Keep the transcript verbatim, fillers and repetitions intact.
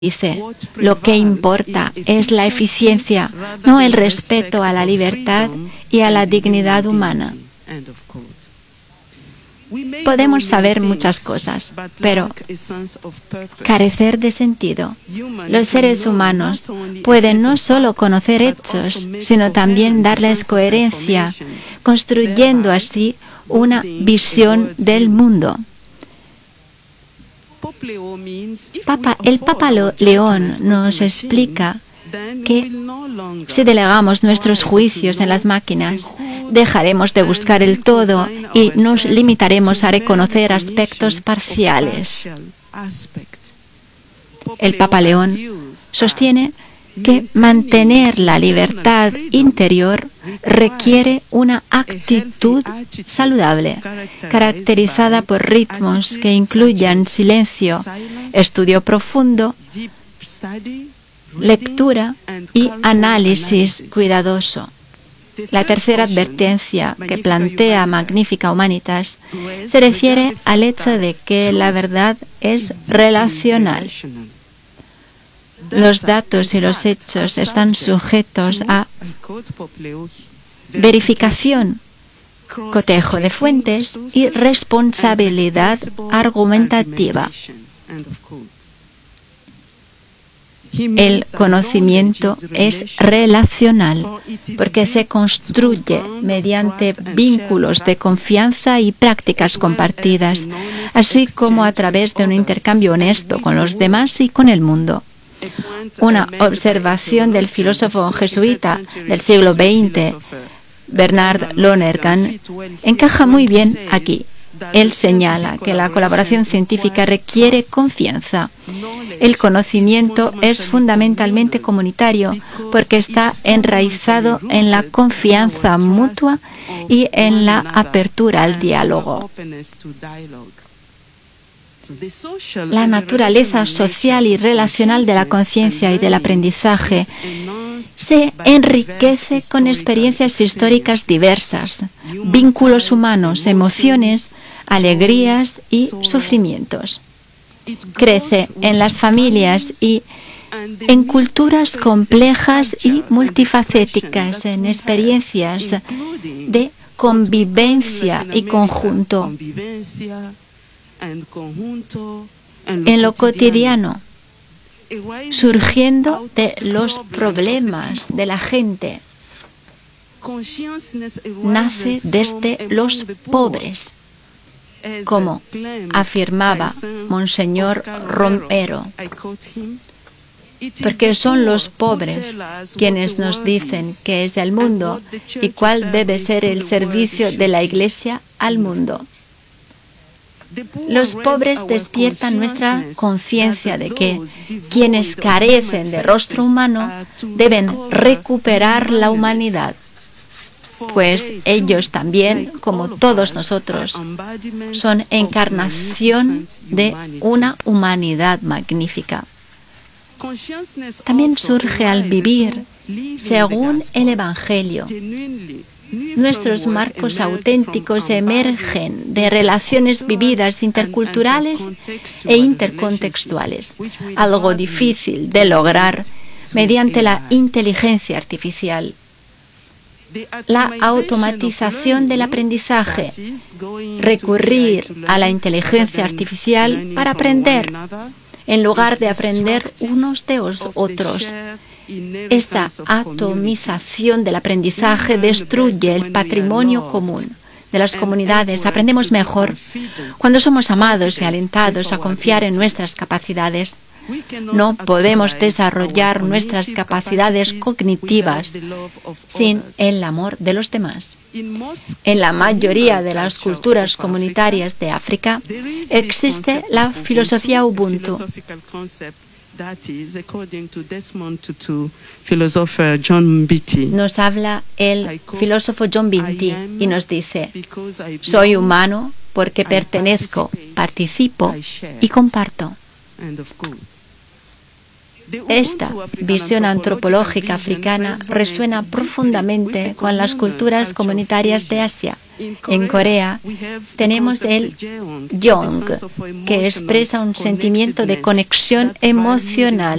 Dice, lo que importa es la eficiencia, no el respeto a la libertad y a la dignidad humana. Podemos saber muchas cosas, pero carecer de sentido. Los seres humanos pueden no solo conocer hechos, sino también darles coherencia, construyendo así una visión del mundo. Papa, el Papa León nos explica que si delegamos nuestros juicios en las máquinas, dejaremos de buscar el todo y nos limitaremos a reconocer aspectos parciales. El Papa León sostiene que mantener la libertad interior requiere una actitud saludable, caracterizada por ritmos que incluyan silencio, estudio profundo, lectura y análisis cuidadoso. La tercera advertencia que plantea Magnificat Humanitas se refiere al hecho de que la verdad es relacional. Los datos y los hechos están sujetos a verificación, cotejo de fuentes y responsabilidad argumentativa. El conocimiento es relacional porque se construye mediante vínculos de confianza y prácticas compartidas, así como a través de un intercambio honesto con los demás y con el mundo. Una observación del filósofo jesuita del siglo veinte, Bernard Lonergan, encaja muy bien aquí. Él señala que la colaboración científica requiere confianza. El conocimiento es fundamentalmente comunitario porque está enraizado en la confianza mutua y en la apertura al diálogo. La naturaleza social y relacional de la conciencia y del aprendizaje se enriquece con experiencias históricas diversas, vínculos humanos, emociones, alegrías y sufrimientos. Crece en las familias y en culturas complejas y multifacéticas, en experiencias de convivencia y conjunto, en lo cotidiano, surgiendo de los problemas de la gente. Nace desde los pobres, como afirmaba Monseñor Romero, porque son los pobres quienes nos dicen qué es el mundo y cuál debe ser el servicio de la Iglesia al mundo. Los pobres despiertan nuestra conciencia de que quienes carecen de rostro humano deben recuperar la humanidad, pues ellos también, como todos nosotros, son encarnación de una humanidad magnífica. También surge al vivir según el Evangelio. Nuestros marcos auténticos emergen de relaciones vividas interculturales e intercontextuales, algo difícil de lograr mediante la inteligencia artificial. La automatización del aprendizaje, recurrir a la inteligencia artificial para aprender, en lugar de aprender unos de otros. Esta atomización del aprendizaje destruye el patrimonio común de las comunidades. Aprendemos mejor cuando somos amados y alentados a confiar en nuestras capacidades. No podemos desarrollar nuestras capacidades cognitivas sin el amor de los demás. En la mayoría de las culturas comunitarias de África existe la filosofía Ubuntu. Nos habla el filósofo John Mbiti y nos dice: soy humano porque pertenezco, participo y comparto. Esta visión antropológica africana resuena profundamente con las culturas comunitarias de Asia. En Corea tenemos el Jeong, que expresa un sentimiento de conexión emocional